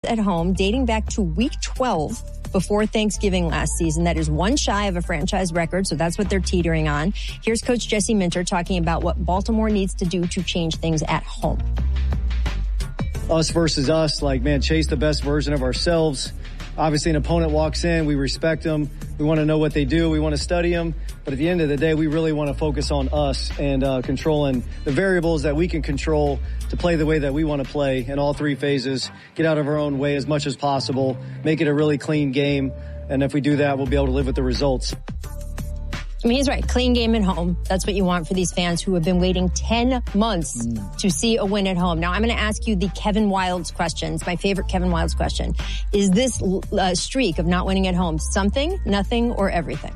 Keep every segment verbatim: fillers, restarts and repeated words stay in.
at home dating back to week twelve before Thanksgiving last season. That is one shy of a franchise record, so that's what they're teetering on. Here's Coach Jesse Minter talking about what Baltimore needs to do to change things at home. Us versus us, like, man, chase the best version of ourselves. Obviously, an opponent walks in, we respect them. We want to know what they do. We want to study them. But at the end of the day, we really want to focus on us and uh, controlling the variables that we can control to play the way that we want to play in all three phases, get out of our own way as much as possible, make it a really clean game. And if we do that, we'll be able to live with the results. I mean, he's right. Clean game at home. That's what you want for these fans who have been waiting ten months mm. to see a win at home. Now, I'm going to ask you the Kevin Wildes question. It's my favorite Kevin Wildes question. Is this uh, streak of not winning at home something, nothing, or everything?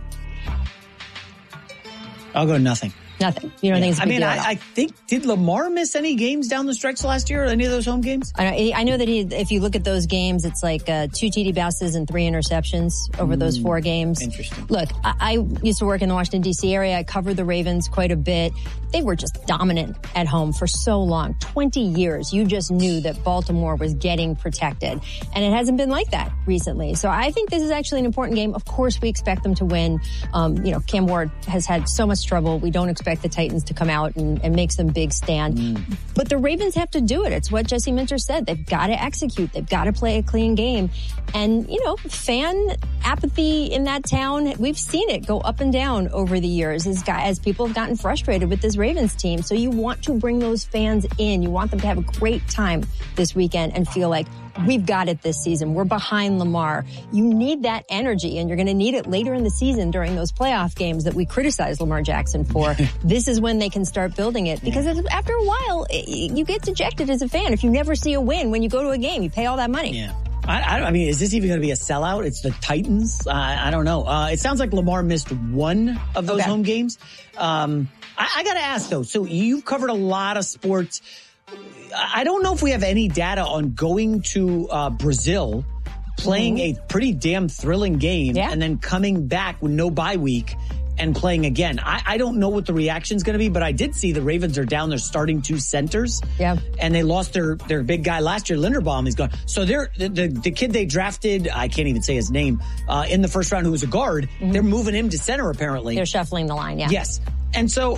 I'll go nothing. Nothing. You don't yeah. think it's a I big mean, deal I, I think, did Lamar miss any games down the stretch last year? Any of those home games? I know, I know that he, if you look at those games, it's like uh, two T D passes and three interceptions over mm, those four games. Interesting. Look, I, I used to work in the Washington, D C area. I covered the Ravens quite a bit. They were just dominant at home for so long. twenty years. You just knew that Baltimore was getting protected. And it hasn't been like that recently. So I think this is actually an important game. Of course, we expect them to win. Um, you know, Cam Ward has had so much trouble. We don't expect the Titans to come out and, and make some big stand. Mm. But the Ravens have to do it. It's what Jesse Minter said. They've got to execute. They've got to play a clean game. And, you know, fan apathy in that town, we've seen it go up and down over the years as, guys, as people have gotten frustrated with this Ravens team. So you want to bring those fans in. You want them to have a great time this weekend and feel like, we've got it this season. We're behind Lamar. You need that energy, and you're going to need it later in the season during those playoff games that we criticize Lamar Jackson for. This is when they can start building it, because yeah. after a while, you get dejected as a fan. If you never see a win when you go to a game, you pay all that money. Yeah. I, I mean, is this even going to be a sellout? It's the Titans? Uh, I don't know. Uh, it sounds like Lamar missed one of those okay. home games. Um, I, I got to ask, though. So you've covered a lot of sports. I don't know if we have any data on going to uh, Brazil, playing mm-hmm. a pretty damn thrilling game, yeah. and then coming back with no bye week and playing again. I, I don't know what the reaction's going to be, but I did see the Ravens are down their starting two centers. Yeah. And they lost their, their big guy last year, Linderbaum. He's gone. So they're, the, the, the kid they drafted, I can't even say his name, uh, in the first round, who was a guard, mm-hmm. they're moving him to center apparently. They're shuffling the line, yeah. Yes. And so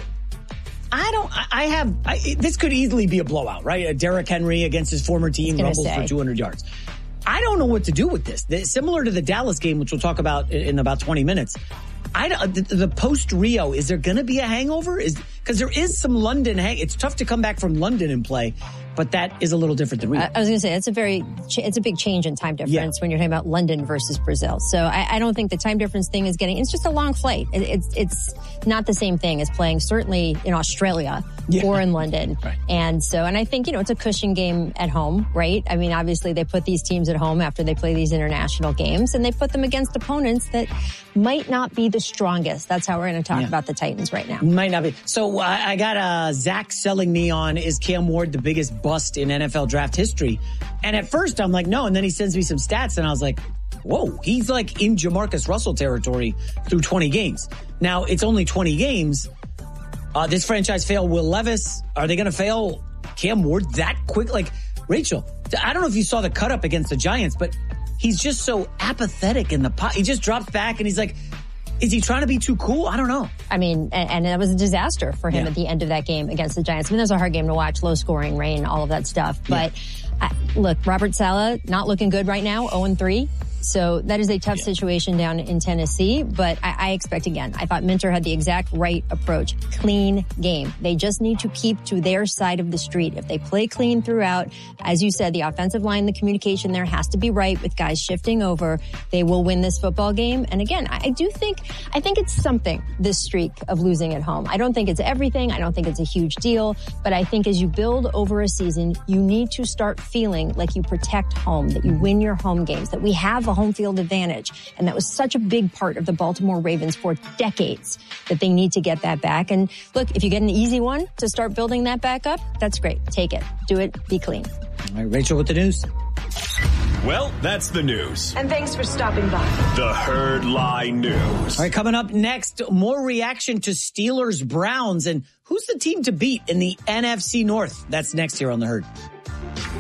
I don't, I have, I, this could easily be a blowout, right? A Derrick Henry against his former team rumbles say. for two hundred yards. I don't know what to do with this. Similar to the Dallas game, which we'll talk about in about twenty minutes. I don't, the, the post Rio, is there going to be a hangover? Is because there is some London hang. It's tough to come back from London and play, but that is a little different than Rio. I, I was going to say it's a very it's a big change in time difference yeah. when you're talking about London versus Brazil. So I, I don't think the time difference thing is getting. It's just a long flight. It, it's it's not the same thing as playing certainly in Australia yeah. or in London. Right. And so and I think you know it's a cushion game at home, right? I mean, obviously they put these teams at home after they play these international games, and they put them against opponents that might not be the strongest. That's how we're going to talk yeah. about the Titans right now. Might not be. So uh, I got uh, Zach selling me on, is Cam Ward the biggest bust in N F L draft history? And at first I'm like, no. And then he sends me some stats and I was like, whoa, he's like in Jamarcus Russell territory through twenty games. Now it's only twenty games. Uh, this franchise failed Will Levis. Are they going to fail Cam Ward that quick? Like, Rachel, I don't know if you saw the cut up against the Giants, but he's just so apathetic in the pot. He just drops back and he's like, is he trying to be too cool? I don't know. I mean, and, and that was a disaster for him yeah. at the end of that game against the Giants. I mean, that was a hard game to watch, low scoring, rain, all of that stuff. But yeah. I, look, Robert Saleh, not looking good right now, oh and three. So that is a tough yeah. situation down in Tennessee. But I, I expect, again, I thought Minter had the exact right approach. Clean game. They just need to keep to their side of the street. If they play clean throughout, as you said, the offensive line, the communication there has to be right with guys shifting over. They will win this football game. And again, I, I do think, I think it's something, this streak of losing at home. I don't think it's everything. I don't think it's a huge deal. But I think as you build over a season, you need to start feeling like you protect home, that you win your home games, that we have a home field advantage. And that was such a big part of the Baltimore Ravens for decades that they need to get that back. And look, if you get an easy one to start building that back up, that's great. Take it. Do it. Be clean. All right, Rachel with the news. Well, that's the news. And thanks for stopping by. The Herd Lie News. All right, coming up next, more reaction to Steelers Browns and who's the team to beat in the N F C North. That's next here on The Herd.